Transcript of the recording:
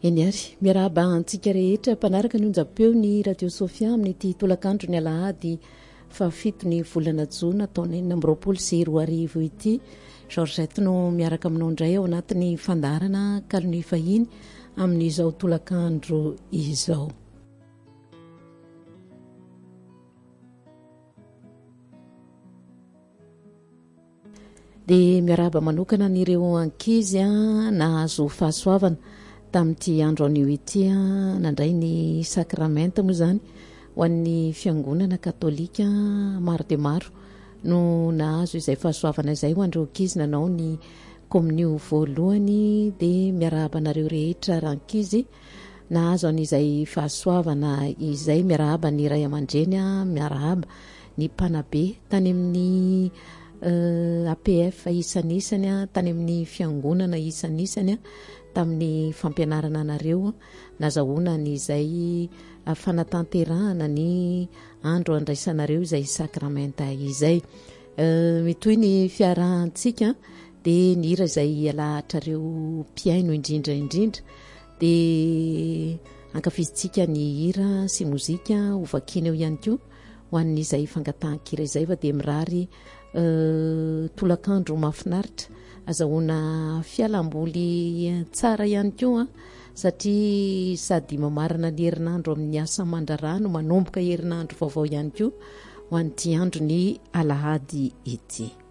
eny ary miarahaba antsika rehetra mpanaraka ny onjapeo ny radio Sofia amin'ny ity tolakandro ny alahady fa 7 ny volana jona taona 2024 ity. Georgette no miaraka aminao indray ao anatin'ny fandarana kalony fahiny amin'izao tolakandro izao. Dia miarahaba manokana n'ireo ankizy nahazo fahasoavana tamin'ity andro anio ity nandray ny sakramenta moa zany ho an'ny fiangonana katolika maro dia maro no nahazo izay fahasoavana izay ho an'ireo ankizy nanao ny kominio voalohany. Dia miarahaba nareo rehetra rankizy nahazo an'izay fahasoavana izay, miarahaba ny ray aman-dreny, miarahaba ny mpanabe tany amin'ny APF isan'isany tany amin'ny fiangonana isan'isany tamin'ny fampianarana nareo nazahoana n'izay fanatanterahana ny andro andraisanareo izay sakramenta izay. Mitoy ny fiarahantsika dia ny hira izay alahatrareo mpiaino indrindra dia ankafizitsika ny hira sy mozika hovakina eo ihany koa ho an'izay fangatahan-kira izay fa dia mirary tolakandro mahafinaritra azahoana fialamboly tsara ihany koa satria sady mamarana ny herinandro amin'ny asa mandrarano manomboka herinandro vaovao ihany koa ho an'ity andro ny alahady ity.